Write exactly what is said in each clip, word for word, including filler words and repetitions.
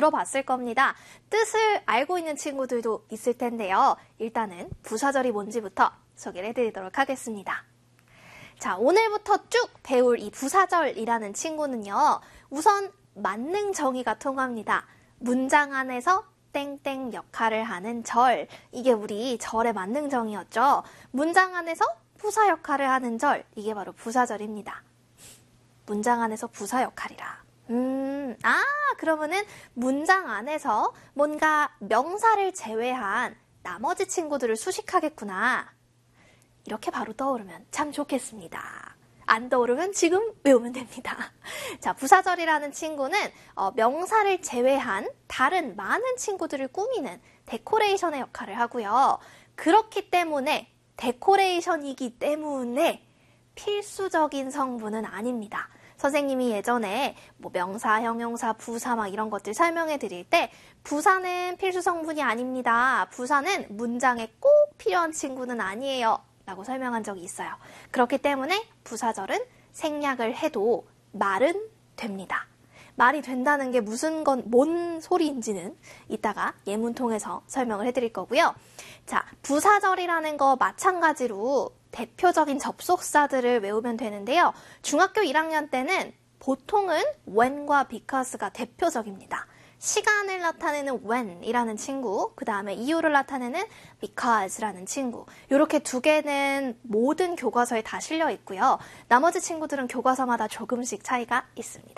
들어봤을 겁니다. 뜻을 알고 있는 친구들도 있을 텐데요. 일단은 부사절이 뭔지부터 소개를 해드리도록 하겠습니다. 자, 오늘부터 쭉 배울 이 부사절이라는 친구는요. 우선 만능 정의가 통합니다. 문장 안에서 땡땡 역할을 하는 절. 이게 우리 절의 만능 정의였죠. 문장 안에서 부사 역할을 하는 절. 이게 바로 부사절입니다. 문장 안에서 부사 역할이라. 음, 아, 그러면은 문장 안에서 뭔가 명사를 제외한 나머지 친구들을 수식하겠구나. 이렇게 바로 떠오르면 참 좋겠습니다. 안 떠오르면 지금 외우면 됩니다. 자, 부사절이라는 친구는 어, 명사를 제외한 다른 많은 친구들을 꾸미는 데코레이션의 역할을 하고요. 그렇기 때문에 데코레이션이기 때문에 필수적인 성분은 아닙니다. 선생님이 예전에 뭐 명사, 형용사, 부사 막 이런 것들 설명해 드릴 때 부사는 필수 성분이 아닙니다. 부사는 문장에 꼭 필요한 친구는 아니에요. 라고 설명한 적이 있어요. 그렇기 때문에 부사절은 생략을 해도 말은 됩니다. 말이 된다는 게 무슨 건, 뭔 소리인지는 이따가 예문 통해서 설명을 해드릴 거고요. 자, 부사절이라는 거 마찬가지로 대표적인 접속사들을 외우면 되는데요. 중학교 일 학년 때는 보통은 when과 because가 대표적입니다. 시간을 나타내는 when이라는 친구, 그 다음에 이유를 나타내는 because라는 친구. 이렇게 두 개는 모든 교과서에 다 실려 있고요. 나머지 친구들은 교과서마다 조금씩 차이가 있습니다.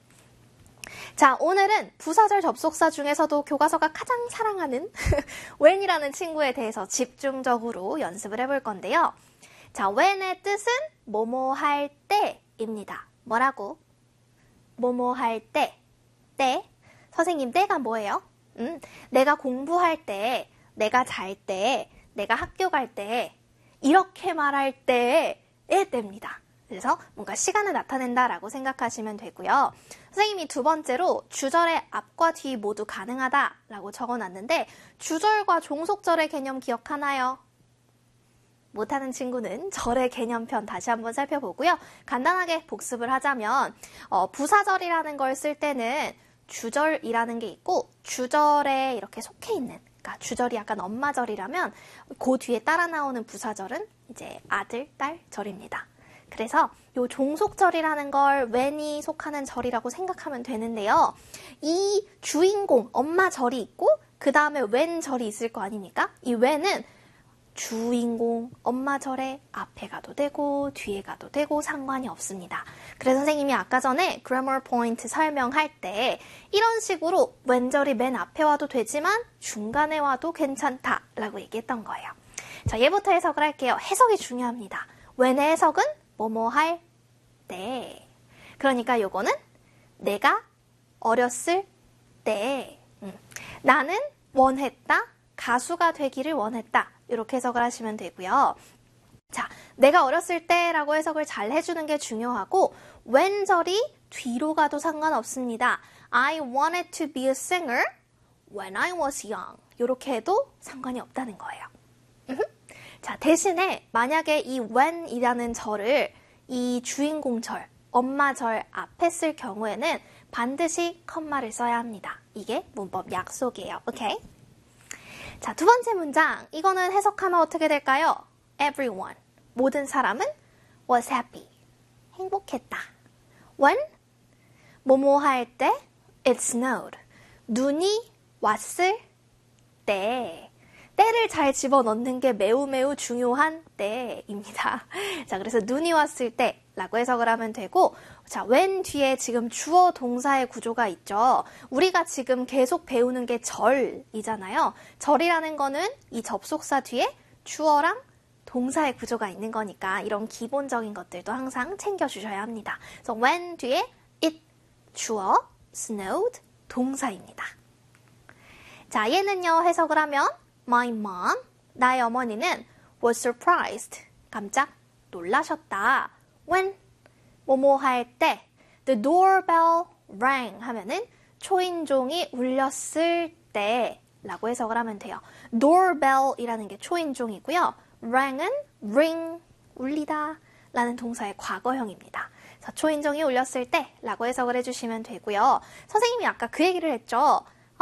자, 오늘은 부사절 접속사 중에서도 교과서가 가장 사랑하는 when이라는 친구에 대해서 집중적으로 연습을 해볼 건데요. 자, when의 뜻은 뭐뭐 할 때입니다. 뭐라고? 뭐뭐 할 때. 때. 선생님, 때가 뭐예요? 음, 내가 공부할 때, 내가 잘 때, 내가 학교 갈 때, 이렇게 말할 때의 때입니다. 그래서 뭔가 시간을 나타낸다라고 생각하시면 되고요. 선생님이 두 번째로 주절의 앞과 뒤 모두 가능하다라고 적어놨는데 주절과 종속절의 개념 기억하나요? 못하는 친구는 절의 개념편 다시 한번 살펴보고요. 간단하게 복습을 하자면 어, 부사절이라는 걸 쓸 때는 주절이라는 게 있고 주절에 이렇게 속해 있는, 그러니까 주절이 약간 엄마절이라면 그 뒤에 따라 나오는 부사절은 이제 아들, 딸 절입니다. 그래서 이 종속절이라는 걸 when이 속하는 절이라고 생각하면 되는데요. 이 주인공 엄마절이 있고 그 다음에 when 절이 있을 거 아닙니까? 이 when은 주인공 엄마절에 앞에 가도 되고 뒤에 가도 되고 상관이 없습니다. 그래서 선생님이 아까 전에 grammar point 설명할 때 이런 식으로 when절이 맨 앞에 와도 되지만 중간에 와도 괜찮다라고 얘기했던 거예요. 자, 얘부터 해석을 할게요. 해석이 중요합니다. when의 해석은 뭐뭐 할 때. 그러니까 요거는 내가 어렸을 때. 음. 나는 원했다. 가수가 되기를 원했다. 이렇게 해석을 하시면 되고요. 자, 내가 어렸을 때라고 해석을 잘 해주는 게 중요하고 when절이 뒤로 가도 상관없습니다. I wanted to be a singer when I was young. 이렇게 해도 상관이 없다는 거예요. 자, 대신에 만약에 이 when이라는 절을 이 주인공절, 엄마절 앞에 쓸 경우에는 반드시 컴마를 써야 합니다. 이게 문법 약속이에요. 오케이? 자, 두 번째 문장. 이거는 해석하면 어떻게 될까요? Everyone. 모든 사람은 was happy. 행복했다. When? 뭐뭐 할 때? It snowed. 눈이 왔을 때. 때를 잘 집어넣는 게 매우 매우 중요한 때입니다. 자, 그래서 눈이 왔을 때라고 해석을 하면 되고, 자, when 뒤에 지금 주어 동사의 구조가 있죠. 우리가 지금 계속 배우는 게 절이잖아요. 절이라는 거는 이 접속사 뒤에 주어랑 동사의 구조가 있는 거니까 이런 기본적인 것들도 항상 챙겨주셔야 합니다. 그래서 when 뒤에 it 주어, snowed 동사입니다. 자, 얘는요 해석을 하면 My mom, 나의 어머니는 was surprised, 깜짝 놀라셨다. When, 뭐뭐 할 때, the doorbell rang 하면은 초인종이 울렸을 때 라고 해석을 하면 돼요. doorbell이라는 게 초인종이고요. rang은 ring, 울리다 라는 동사의 과거형입니다. 그래서 초인종이 울렸을 때 라고 해석을 해주시면 되고요. 선생님이 아까 그 얘기를 했죠.